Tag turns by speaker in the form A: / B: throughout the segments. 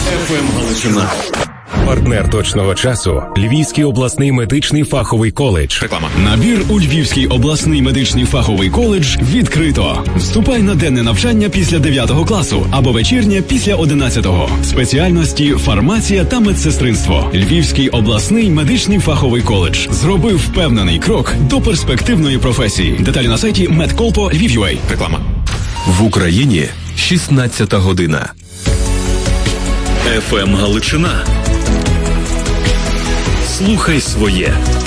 A: ФМ Галичина.
B: Партнер точного часу – Львівський обласний медичний фаховий коледж.
A: Реклама. Набір у Львівський обласний медичний фаховий коледж відкрито. Вступай на денне навчання після 9 класу або вечірнє після 11-го. Спеціальності фармація та медсестринство. Львівський обласний медичний фаховий коледж зробив впевнений крок до перспективної професії. Деталі на сайті medcolpo Lviv.ua. Реклама.
B: В Україні 16 година.
A: ФМ Галичина. Слухай своє.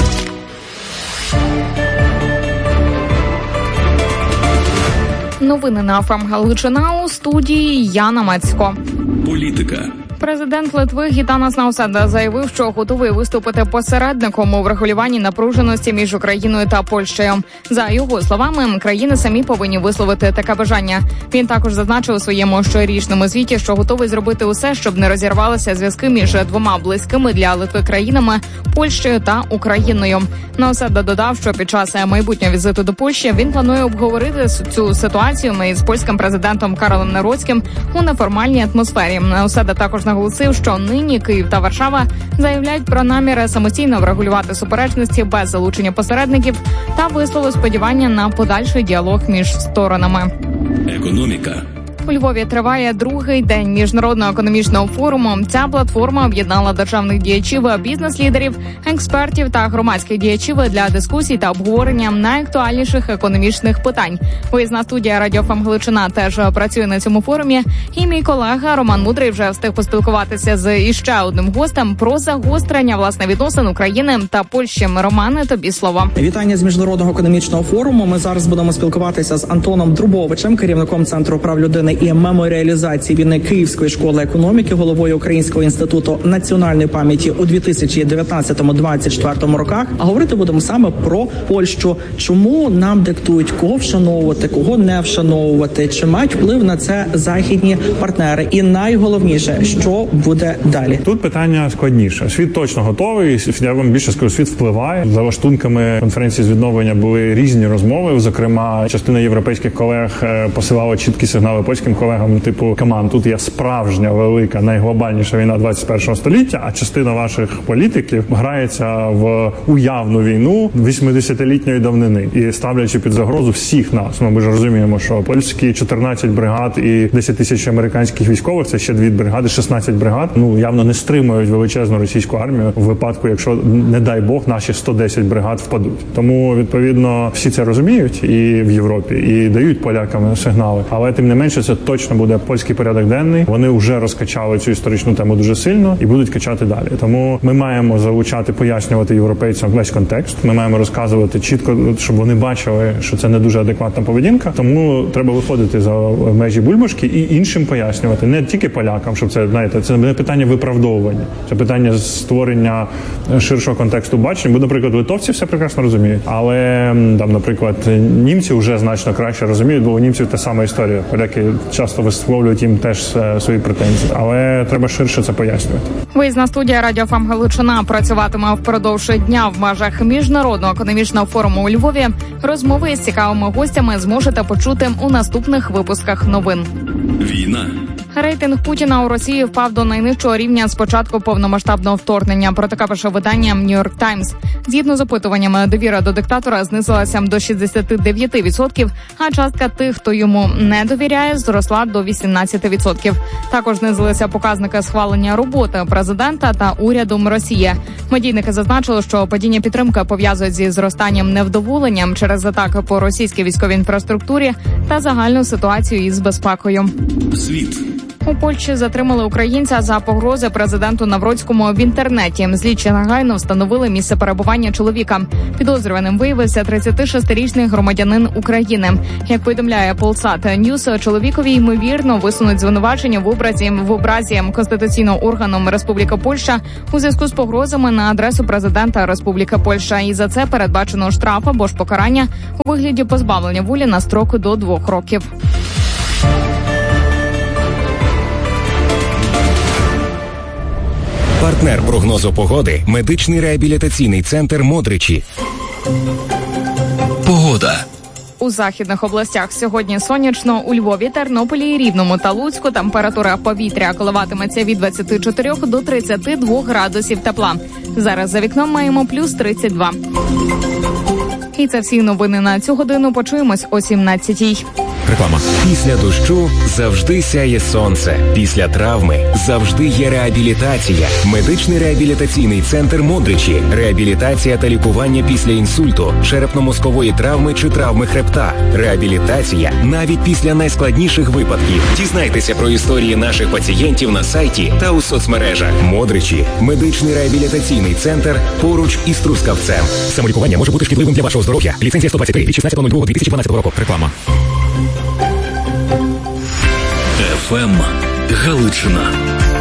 C: Новини на ФМ Галичина, у студії Яна Мацько.
A: Політика.
C: Президент Литви Гітанас Науседа заявив, що готовий виступити посередником у врегулюванні напруженості між Україною та Польщею. За його словами, країни самі повинні висловити таке бажання. Він також зазначив у своєму щорічному звіті, що готовий зробити усе, щоб не розірвалися зв'язки між двома близькими для Литви країнами – Польщею та Україною. Науседа додав, що під час майбутнього візиту до Польщі він планує обговорити цю ситуацію із польським президентом Карлом Навроцьким у неформальній атмосфері. Науседа також наголосив, що нині Київ та Варшава заявляють про наміри самостійно врегулювати суперечності без залучення посередників та висловив сподівання на подальший діалог між сторонами.
A: Економіка.
C: У Львові триває другий день міжнародного економічного форуму. Ця платформа об'єднала державних діячів, бізнес-лідерів, експертів та громадських діячів для дискусій та обговорення найактуальніших економічних питань. Виїзна студія Радіо ФМ Галичина теж працює на цьому форумі. І мій колега Роман Мудрий вже встиг поспілкуватися з іще одним гостем про загострення власне відносин України та Польщі. Романе, тобі слово.
D: Вітання з міжнародного економічного форуму. Ми зараз будемо спілкуватися з Антоном Друбовичем, керівником Центру прав людини і меморіалізації війни Київської школи економіки, головою Українського інституту національної пам'яті у 2019-2024 роках. А говорити будемо саме про Польщу. Чому нам диктують, кого вшановувати, кого не вшановувати, чи мають вплив на це західні партнери? І найголовніше, що буде далі?
E: Тут питання складніше. Світ точно готовий. Я вам більше скажу, світ впливає. За лаштунками конференції з відновлення були різні розмови. Зокрема, частина європейських колег посилала чіткі сигнали польським колегам, типу, команд, тут є справжня, велика, найглобальніша війна 21-го століття, а частина ваших політиків грається в уявну війну 80-літньої давнини і ставлячи під загрозу всіх нас. Ми ж розуміємо, що польські 14 бригад і 10 тисяч американських військових, це ще 2 бригади, 16 бригад, явно не стримують величезну російську армію в випадку, якщо, не дай Бог, наші 110 бригад впадуть. Тому, відповідно, всі це розуміють і в Європі, і дають полякам сигнали. Але, тим не менше, це точно буде польський порядок денний. Вони вже розкачали цю історичну тему дуже сильно і будуть качати далі. Тому ми маємо залучати, пояснювати європейцям весь контекст. Ми маємо розказувати чітко, щоб вони бачили, що це не дуже адекватна поведінка. Тому треба виходити за межі бульбашки і іншим пояснювати. Не тільки полякам, щоб це, знаєте, це не питання виправдовування. Це питання створення ширшого контексту бачення. Бо, наприклад, литовці все прекрасно розуміють. Але, там, наприклад, німці вже значно краще розуміють, бо у німців та сама історія. Поляки часто висловлюють їм теж свої претензії, але треба ширше це пояснювати.
C: Виїзна студія Радіо ФМ Галичина працюватиме впродовж дня в межах міжнародного економічного форуму у Львові. Розмови з цікавими гостями зможете почути у наступних випусках новин.
A: Війна.
C: Рейтинг Путіна у Росії впав до найнижчого рівня з початку повномасштабного вторгнення. Про таке пише видання New York Times. Згідно з опитуваннями, довіра до диктатора знизилася до 69%, а частка тих, хто йому не довіряє, зросла до 18%. Також знизилися показники схвалення роботи президента та урядом Росії. Медійники зазначили, що падіння підтримки пов'язують зі зростанням невдоволенням через атаки по російській військовій інфраструктурі та загальну ситуацію із безпекою.
A: Світ.
C: У Польщі затримали українця за погрози президенту Навроцькому в інтернеті. Слідчі негайно встановили місце перебування чоловіка. Підозрюваним виявився 36-річний громадянин України. Як повідомляє Polsat News, чоловікові ймовірно висунуть звинувачення в образі конституційного органу Республіка Польща у зв'язку з погрозами на адресу президента Республіки Польща. І за це передбачено штраф або ж покарання у вигляді позбавлення волі на строк до 2 років.
B: Партнер прогнозу погоди – медичний реабілітаційний центр «Модричі».
A: Погода.
C: у західних областях. Сьогодні сонячно у Львові, Тернополі, Рівному та Луцьку. Температура повітря коливатиметься від 24 до 32 градусів тепла. Зараз за вікном маємо плюс 32. І це всі новини на цю годину. Почуємось о 17-й.
B: Реклама. Після дощу завжди сяє сонце. Після травми завжди є реабілітація. Медичний реабілітаційний центр «Модричі». Реабілітація та лікування після інсульту, черепно-мозкової травми чи травми хребта. Реабілітація навіть після найскладніших випадків. Дізнайтеся про історії наших пацієнтів на сайті та у соцмережах. «Модричі» – медичний реабілітаційний центр поруч із Трускавцем. Самолікування може бути шкідливим для вашого здоров'я. Ліцензія 123 від 16.02.2012 року. Реклама.
A: ФМ Галичина.